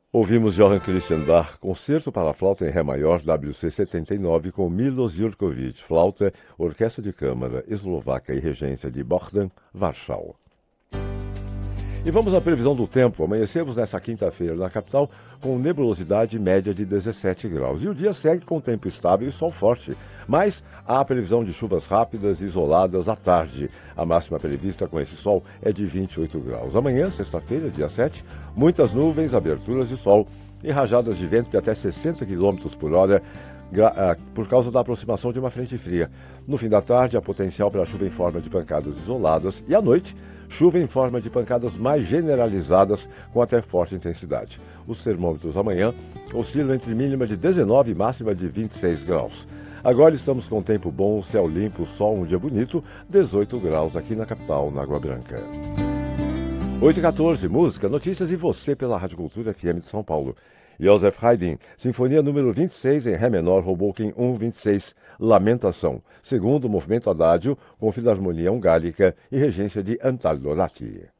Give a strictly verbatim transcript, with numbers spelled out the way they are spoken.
Ouvimos Johann Christian Bach, Concerto para Flauta em Ré Maior, W C setenta e nove, com Milos Jurkovic, flauta, Orquestra de Câmara Eslovaca e Regência de Bogdan, Warschau. E vamos à previsão do tempo. Amanhecemos nesta quinta-feira na capital com nebulosidade média de dezessete graus. E o dia segue com tempo estável e sol forte. Mas há previsão de chuvas rápidas e isoladas à tarde. A máxima prevista com esse sol é de vinte e oito graus. Amanhã, sexta-feira, dia sete, muitas nuvens, aberturas de sol e rajadas de vento de até sessenta quilômetros por hora, por causa da aproximação de uma frente fria. No fim da tarde, há potencial para chuva em forma de pancadas isoladas e à noite, chuva em forma de pancadas mais generalizadas com até forte intensidade. Os termômetros amanhã oscilam entre mínima de dezenove e máxima de vinte e seis graus. Agora estamos com tempo bom, céu limpo, sol, um dia bonito, dezoito graus aqui na capital, na Água Branca. oito e quatorze, música, notícias e você pela Rádio Cultura F M de São Paulo. Joseph Haydn, Sinfonia número vinte e seis em Ré menor, Hoboken cento e vinte e seis, Lamentação. Segundo movimento adágio, com Filarmonia Hungárica e regência de Antal Dorati.